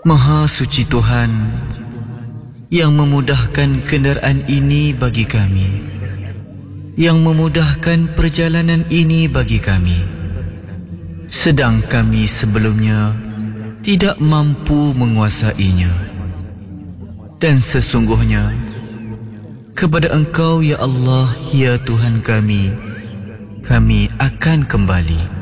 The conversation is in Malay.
Maha suci Tuhan yang memudahkan kenderaan ini bagi kami, yang memudahkan perjalanan ini bagi kami, sedang kami sebelumnya tidak mampu menguasainya. Dan sesungguhnya kepada Engkau ya Allah, ya Tuhan kami akan kembali.